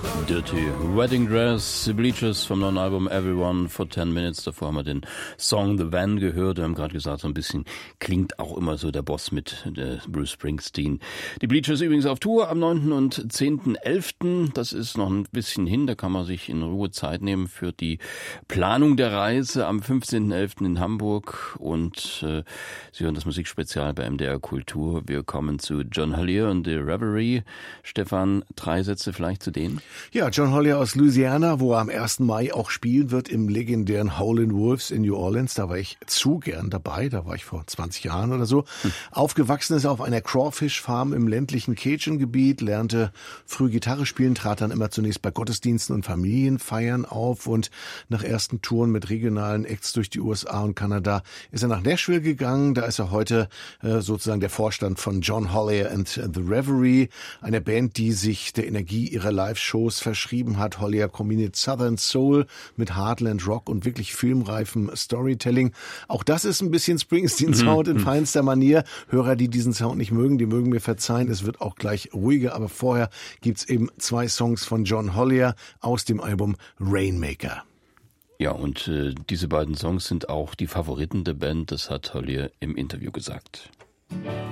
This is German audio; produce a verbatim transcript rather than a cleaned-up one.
Dirty Wedding Dress, The Bleachers vom neuen Album Everyone for ten minutes. Davor haben wir den Song The Van gehört. Wir haben gerade gesagt, so ein bisschen klingt auch immer so der Boss mit der Bruce Springsteen. Die Bleachers übrigens auf Tour am neunten und zehnten elften Das ist noch ein bisschen hin. Da kann man sich in Ruhe Zeit nehmen für die Planung der Reise am fünfzehnten elften in Hamburg. Und äh, Sie hören das Musikspezial bei M D R Kultur. Wir kommen zu John Hollier und The Reverie. Stefan, drei Sätze vielleicht zu denen? Ja, John Hollier aus Louisiana, wo er am ersten Mai auch spielen wird im legendären Howlin' Wolves in New Orleans. Da war ich zu gern dabei, da war ich vor zwanzig Jahren oder so. Hm. Aufgewachsen ist er auf einer Crawfish-Farm im ländlichen Cajun-Gebiet, lernte früh Gitarre spielen, trat dann immer zunächst bei Gottesdiensten und Familienfeiern auf und nach ersten Touren mit regionalen Acts durch die U S A und Kanada ist er nach Nashville gegangen. Da ist er heute äh, sozusagen der Vorstand von John Hollier and The Reverie, einer Band, die sich der Energie ihrer Live-Shows verschrieben hat. Hollier kombiniert Southern Soul mit Heartland Rock und wirklich filmreifem Storytelling. Auch das ist ein bisschen Springsteen-Sound in feinster Manier. Hörer, die diesen Sound nicht mögen, die mögen mir verzeihen. Es wird auch gleich ruhiger, aber vorher gibt's eben zwei Songs von John Hollier aus dem Album Rainmaker. Ja, und äh, diese beiden Songs sind auch die Favoriten der Band. Das hat Hollier im Interview gesagt.